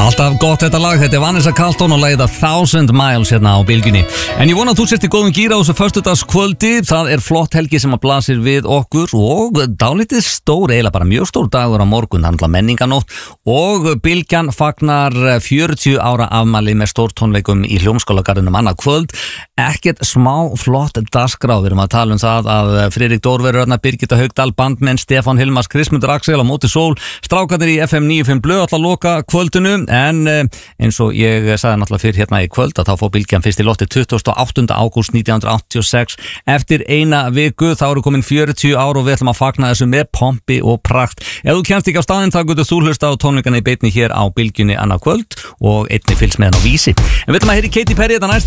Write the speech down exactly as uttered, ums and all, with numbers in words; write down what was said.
Alltaf gott þetta lag, þetta er Vanessa Carlton og lagið A Thousand Miles hérna á bylgjunni. En ég vona að þú sért í góðum gír á þessu föstudagskvöldi. Það er flott helgi sem að blasir við okkur og dálítið stór, eiginlega bara mjög stór dagur á morgun, það er náttúrulega menninganótt og bylgjan fagnar fjörutíu ára afmæli með stórtónleikum í Hljómskálagarðinum annað kvöld. Ekkert smá flott dagskrá, við erum að tala um það að Friðrik Dór verður þarna, Birgitta Haugdal, bandmenn Stefán Hilmars, Kristmundur Axel á móti sól, strákarnir í F M níu fimm blöð alltaf loka kvöldinu, en eins og ég sagði náttúrulega fyrir hérna í kvöld að þá fór bylgjan fyrst í lotti tuttugasta og áttunda ágúst nítján hundruð áttatíu og sex. Eftir eina viku þá eru komin fjörutíu ár og við ætlum að fagna þessu með pompi og prakt. Ef þú kemst ekki á staðinn þá getur þú hlusta á tónleikana í beinni hér á bylgjunni annað kvöld og einnig fylgst með hann á Vísi. En við ætlum að heyra í Katy Perry þetta næst.